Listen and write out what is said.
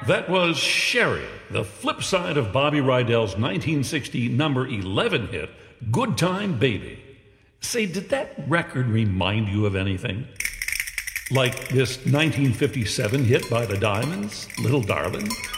That was Sherry, the flip side of Bobby Rydell's 1960 number 11 hit, Good Time Baby. Say, did that record remind you of anything? Like this 1957 hit by the Diamonds, Little Darling?